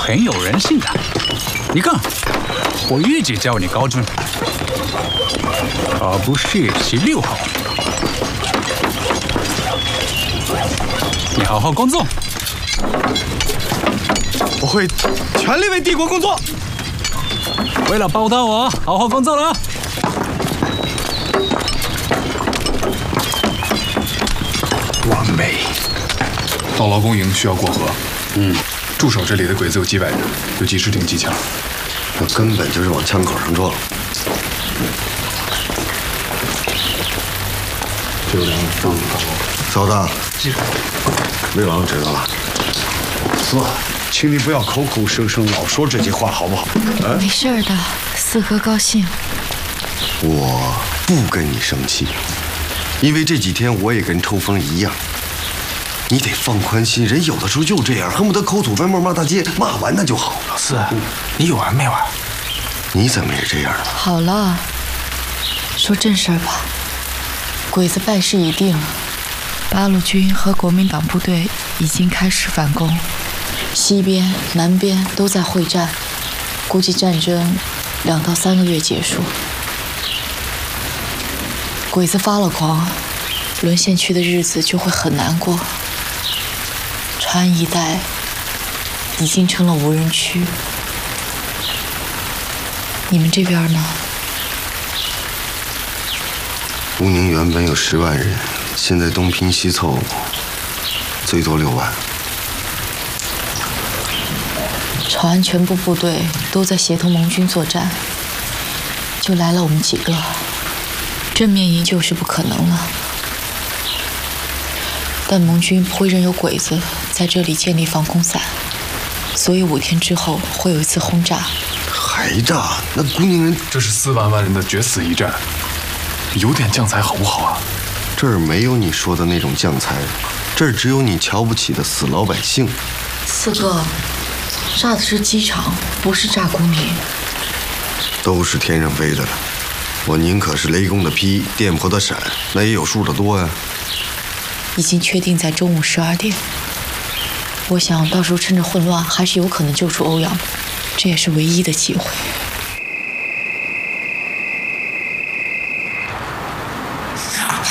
很有人性的。你看，我一直叫你高中，而不是16号。你好好工作。 我会全力为帝国工作。 为了报答我，好好工作了。 完美。 到劳工营需要过河。驻守这里的鬼子有几百人，有几10挺机枪。 那根本就是往枪口上撞。小子，魏王知道了。 四，请你不要口口声声老说这些话，好不好？ 没事的，四哥高兴。 我不跟你生气，因为这几天我也跟抽风一样。你得放宽心，人有的时候就这样，恨不得口吐白沫骂大街，骂完那就好。 老四，你有完没完？ 你怎么也这样了？ 好了，说正事儿吧。鬼子败事已定，八路军和国民党部队已经开始反攻，西边、南边都在会战，估计战争2到3个月结束。鬼子发了狂，沦陷区的日子就会很难过。长安一带已经成了无人区，你们这边呢？ 乌宁原本有10万人，现在东拼西凑，最多6万。 长安全部部队都在协同盟军作战，就来了我们几个，正面营救是不可能了。但盟军不会任由鬼子在这里建立防空伞，所以5天之后会有一次轰炸。 还炸？那姑宁人这是4万人的决死一战，有点将才好不好啊？ 这儿没有你说的那种将才，这儿只有你瞧不起的死老百姓。 四哥，炸的是机场，不是炸公民。 都是天上飞的了，我宁可是雷公的劈，电婆的闪，那也有数的多呀。 已经确定在中午12点。我想到时候趁着混乱，还是有可能救出欧阳，这也是唯一的机会。